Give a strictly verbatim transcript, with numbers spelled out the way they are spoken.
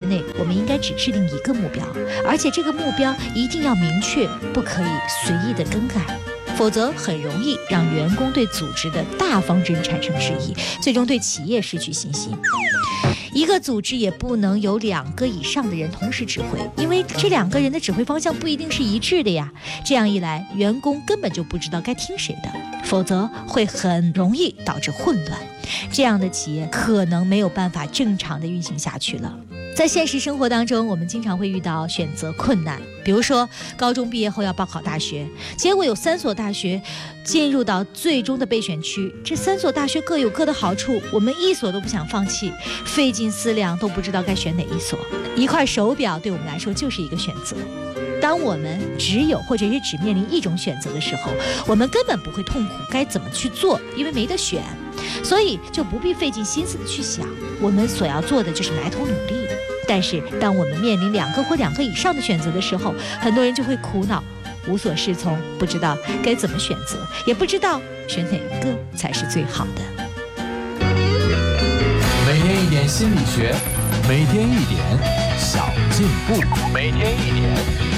内，我们应该只制定一个目标，而且这个目标一定要明确，不可以随意的更改，否则很容易让员工对组织的大方针产生质疑，最终对企业失去信心。一个组织也不能有两个以上的人同时指挥，因为这两个人的指挥方向不一定是一致的呀。这样一来，员工根本就不知道该听谁的，否则会很容易导致混乱。这样的企业可能没有办法正常的运行下去了。在现实生活当中，我们经常会遇到选择困难，比如说高中毕业后要报考大学，结果有三所大学进入到最终的备选区，这三所大学各有各的好处，我们一所都不想放弃，费尽思量都不知道该选哪一所。一块手表对我们来说就是一个选择，当我们只有或者是只面临一种选择的时候，我们根本不会痛苦该怎么去做，因为没得选，所以就不必费尽心思的去想，我们所要做的就是埋头努力。但是当我们面临两个或两个以上的选择的时候，很多人就会苦恼，无所适从，不知道该怎么选择，也不知道选哪一个才是最好的。 每天一点心理学，每天一点小进步，每天一点